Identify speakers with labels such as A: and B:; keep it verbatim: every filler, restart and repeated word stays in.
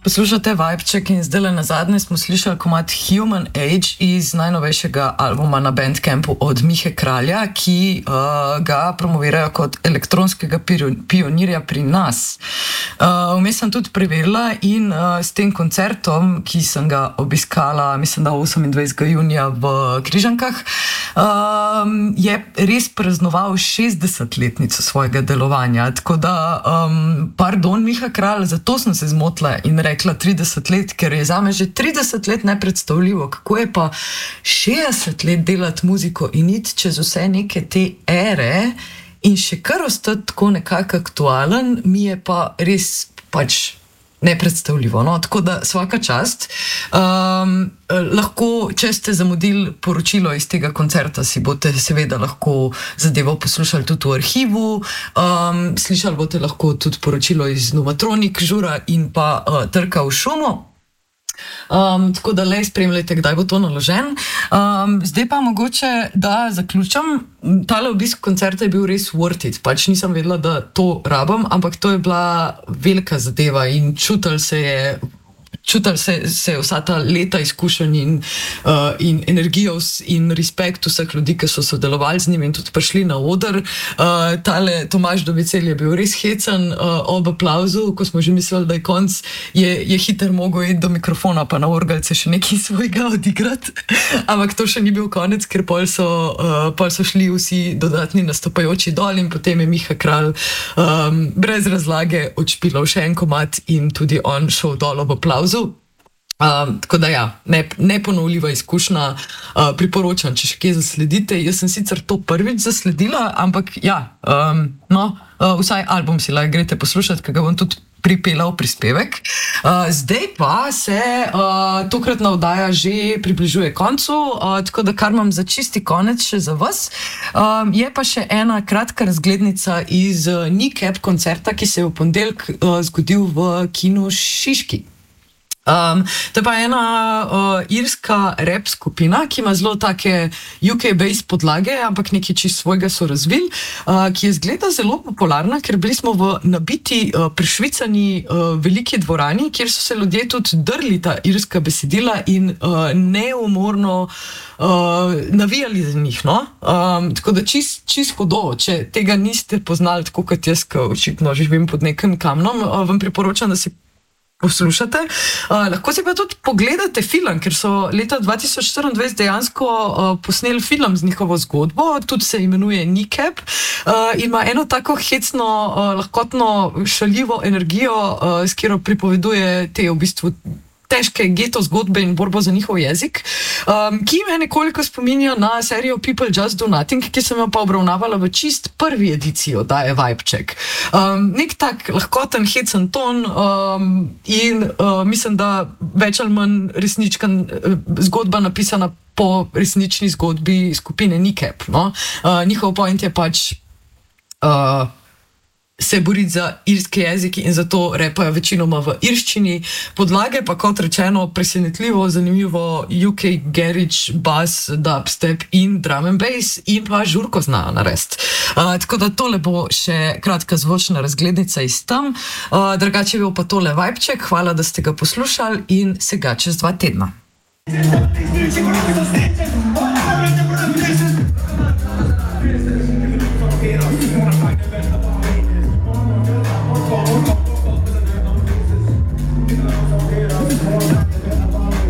A: Poslušate Vibeček in zdaj na zadnje smo slišali komad Human Age iz najnovejšega albuma na Bandcampu od Mihe Kralja, ki uh, ga promovirajo kot elektronskega pionirja pri nas. Uh, vmes sem tudi preverila in uh, s tem koncertom, ki sem ga obiskala, mislim, da osemindvajsetega junija v Križankah, uh, je res praznoval šestdesetletnico svojega delovanja. Tako da, um, pardon, Miha Kralj, zato sem se zmotila in rekla trideset let, ker je zame že trideset let nepredstavljivo, kako je pa šestdeset let delati muziko in iti čez vse neke te ere in še kar ostati tako nekako aktualen, mi je pa res pač nepredstavljivo. No? Tako da svaka čast. Um, lahko, če ste zamudili poročilo iz tega koncerta, si boste seveda lahko zadevo poslušali tudi v arhivu, um, slišali boste lahko tudi poročilo iz Novatronik, Žura in pa uh, Trka v šumu. Um, tako da le spremljajte, kdaj bo to naložen. Um, zdaj pa mogoče, da zaključam. Tale obisk koncerta je bil res worth it. Pač nisem vedela, da to rabim, ampak to je bila velika zadeva in čutil se je Čutil se, se je vsa ta leta izkušenj in, uh, in energijo in respekt vseh ljudi, ki so sodelovali z njim in tudi prišli na oder. Uh, tale Tomaž Dovicel je bil res hecen uh, ob aplauzu, ko smo že mislili, da je konc, je, je hiter mogel iti do mikrofona pa na orgalce še nekaj svojega odigrati. Ampak to še ni bil konec, ker pol so, uh, pol so šli vsi dodatni nastopajoči dol in potem je Miha Kralj um, brez razlage odšpilal še en komad in tudi on šel dol ob aplauzu. Um, tako da ja, ne, neponovljiva izkušnja, uh, priporočam, če še kje zasledite. Jaz sem sicer to prvič zasledila, ampak ja, um, no, uh, vsaj album si lahko greste poslušati, ker ga bom tudi pripela v prispevek. Uh, zdaj pa se uh, tokratna oddaja že približuje koncu, uh, tako da kar imam za čisti konec še za vas. Um, je pa še ena kratka razglednica iz uh, Kneecap koncerta, ki se je v ponedeljek uh, zgodil v kinu Šiški. Um, to je pa ena uh, irska rap skupina, ki ima zelo take U K-based podlage, ampak nekaj čist svojega so razvili, uh, ki je zgleda zelo popularna, ker bili smo v nabiti, uh, prišvicani uh, veliki dvorani, kjer so se ljudje tudi drli ta irska besedila in uh, neumorno uh, navijali za njih. No? Um, tako da čist, čist hodo, če tega niste poznali tako kot jaz, ko očitno živim pod nekim kamnom, uh, vam priporočam, da si poslušate. Uh, lahko si pa tudi pogledate film, ker so leta dva tisoč štiriindvajset dejansko uh, posneli film z njihovo zgodbo, tudi se imenuje Kneecap uh, in ima eno tako hecno, uh, lahkotno, šaljivo energijo, uh, s katero pripoveduje te v bistvu težke geto zgodbe in borbo za njihov jezik, um, ki me nekoliko spominja na serijo People Just Do Nothing, ki sem jo pa obravnavala v čist prvi ediciji oddaje Vibeček. Um, nek tak lahkoten, hecen ton um, in uh, mislim, da več ali manj resnična uh, zgodba napisana po resnični zgodbi skupine Kneecap. No? Uh, njihov point je pač uh, se boriti za irski jezik in zato repajo večinoma v irščini. Podlage pa, kot rečeno, presenetljivo, zanimivo U K garage, bass, dubstep in drum and bass in pa Žurko znajo narediti. Uh, tako da tole bo še kratka zvočna razglednica iz tam. Uh, drugače je bil pa tole Vibeček. Hvala, da ste ga poslušali in se ga čez dva tedna.